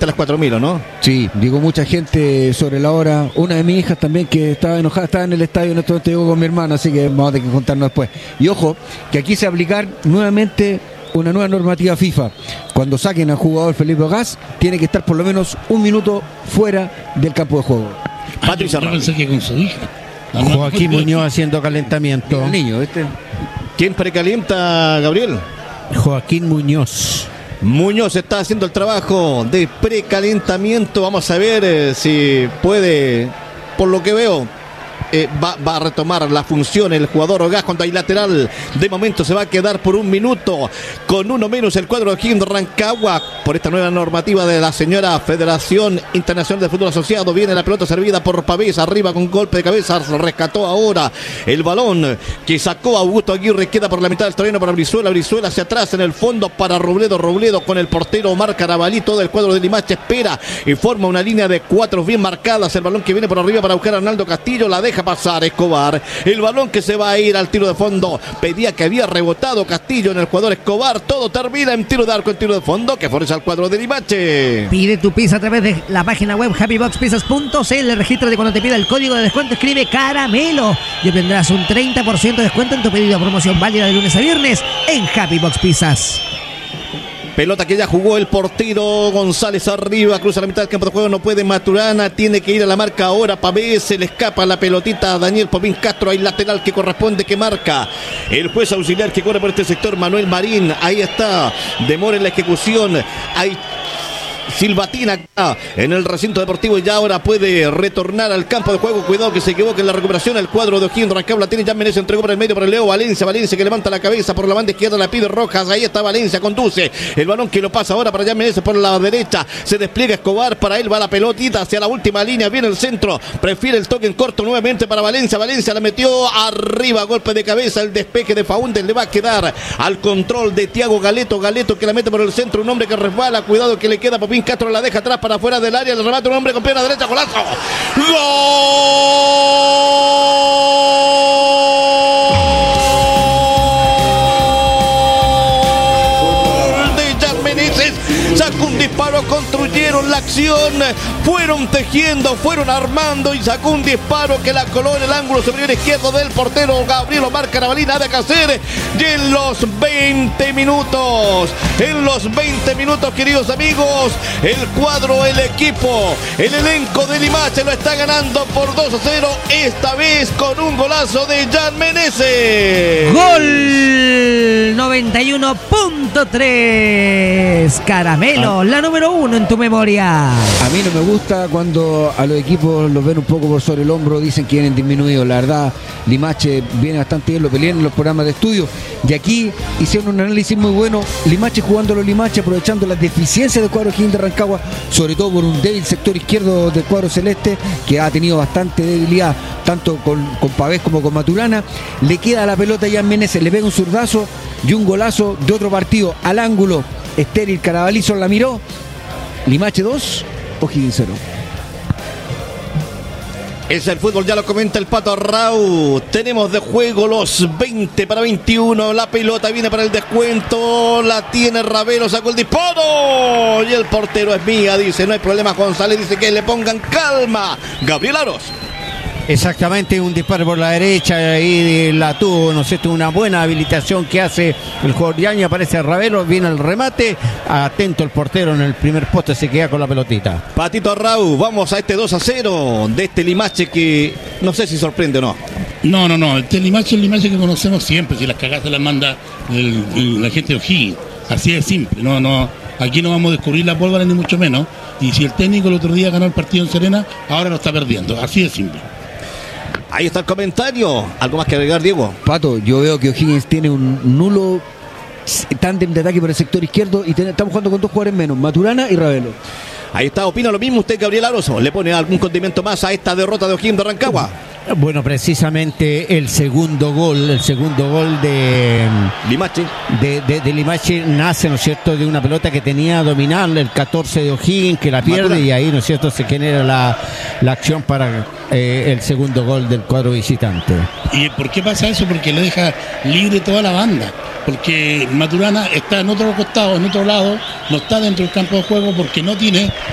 llegaste a las 4.000, ¿o no? Sí, llegó mucha gente sobre la hora. Una de mis hijas también que estaba enojada, estaba en el estadio, en este momento llegó con mi hermano, así que vamos a tener que contarnos después. Y ojo, que aquí se va a aplicar nuevamente una nueva normativa FIFA. Cuando saquen al jugador Felipe Gas, tiene que estar por lo menos un minuto fuera del campo de juego. Patricio yo pensé que con su hija. Joaquín Muñoz haciendo calentamiento. El niño, ¿viste? ¿Quién precalienta, Gabriel? Joaquín Muñoz. Muñoz está haciendo el trabajo de precalentamiento. Vamos a ver si puede, por lo que veo, va a retomar la función el jugador Gas cuando hay lateral. De momento se va a quedar por un minuto con uno menos el cuadro de O'Higgins de Rancagua por esta nueva normativa de la señora Federación Internacional de Fútbol Asociado. Viene la pelota servida por Pavés, arriba con golpe de cabeza, rescató ahora el balón que sacó Augusto Aguirre, queda por la mitad del terreno para Brizuela hacia atrás en el fondo para Robledo con el portero Omar Carabalí. Todo el cuadro de Limache espera y forma una línea de cuatro bien marcadas. El balón que viene por arriba para buscar a Arnaldo Castillo, la deja pasar Escobar, el balón que se va a ir al tiro de fondo. Pedía que había rebotado Castillo en el jugador Escobar. Todo termina en tiro de arco, en tiro de fondo que favorece al cuadro de Limache. Pide tu pizza a través de la página web happyboxpizzas.cl. Regístrate cuando te pida el código de descuento, escribe caramelo y obtendrás un 30% de descuento en tu pedido. Promoción válida de lunes a viernes en Happy Box Pizzas. Pelota que ya jugó el portero González arriba, cruza la mitad del campo de juego, no puede Maturana, tiene que ir a la marca ahora Pavés, se le escapa la pelotita a Daniel Popín Castro, hay lateral que corresponde, que marca el juez auxiliar que corre por este sector, Manuel Marín, ahí está, demora en la ejecución, hay silbatina acá en el recinto deportivo y ya ahora puede retornar al campo de juego. Cuidado que se equivoque en la recuperación el cuadro de O'Higgins de Rancagua. La tiene ya Menezes, entregó por el medio para el Leo Valencia que levanta la cabeza por la banda izquierda, la pide Rojas, ahí está Valencia, conduce el balón que lo pasa ahora para Jan Menezes por la derecha, se despliega Escobar, para él va la pelotita hacia la última línea, viene el centro, prefiere el toque en corto nuevamente para Valencia la metió arriba, golpe de cabeza, el despeje de Faúndez le va a quedar al control de Thiago Galeto que la mete por el centro, un hombre que resbala, cuidado que le queda Popín Castro, la deja atrás para afuera del área, el remate un hombre con pierna derecha, golazo, gol de Jan Menezes, sacó un disparo, construyeron la acción, fueron tejiendo, fueron armando y sacó un disparo que la coló en el ángulo superior izquierdo del portero Gabriel Omar Carabalí, nada que hacer. Y en los 20 minutos, queridos amigos, el cuadro, el equipo, el elenco de Limache lo está ganando por 2-0, esta vez con un golazo de Jan Menezes. Gol 91.3 Caramelo, la número 1 en tu memoria. A mí no me gusta cuando a los equipos los ven un poco por sobre el hombro, dicen que vienen disminuidos. La verdad, Limache viene bastante bien, lo pelean en los programas de estudio. Y aquí hicieron un análisis muy bueno. Limache jugando los Limache, aprovechando las deficiencias del cuadro O'Higgins de Rancagua, sobre todo por un débil sector izquierdo del cuadro celeste, que ha tenido bastante debilidad, tanto con Pavés como con Maturana. Le queda la pelota a Jan Menezes, le pega un zurdazo y un golazo de otro partido al ángulo. Estéril, Carabalí la miró. Limache 2, O'Higgins 0. Es el fútbol, ya lo comenta el Pato Arrau. Tenemos de juego los 20 para 21. La pelota viene para el descuento. La tiene Ravelo, sacó el disparo. Y el portero es mía, dice. No hay problema, González dice que le pongan calma. Gabriel Aros. Exactamente, un disparo por la derecha y la tuvo, ¿no es cierto? Una buena habilitación que hace el jugador Yaña, aparece Ravelo, viene el remate, atento el portero en el primer poste, se queda con la pelotita. Patito Arrau, vamos a este 2-0 de este Limache que no sé si sorprende o no. No, este Limache es el Limache que conocemos siempre, si las cagadas las manda la gente de O'Higgins, así de simple, no, aquí no vamos a descubrir la pólvora ni mucho menos, y si el técnico el otro día ganó el partido en Serena, ahora lo está perdiendo, así de simple. Ahí está el comentario. ¿Algo más que agregar, Diego? Pato, yo veo que O'Higgins tiene un nulo tándem de ataque por el sector izquierdo y estamos jugando con dos jugadores menos, Maturana y Ravelo. Ahí está, opina lo mismo usted, Gabriel Aroso. ¿Le pone algún condimento más a esta derrota de O'Higgins de Rancagua? Bueno, precisamente el segundo gol de Limache. De Limache nace, ¿no es cierto?, de una pelota que tenía dominable el 14 de O'Higgins, que la pierde Maturana. Y ahí, ¿no es cierto?, se genera la acción para el segundo gol del cuadro visitante. ¿Y por qué pasa eso? Porque le deja libre toda la banda. Porque Maturana está en otro costado, en otro lado, no está dentro del campo de juego porque no tiene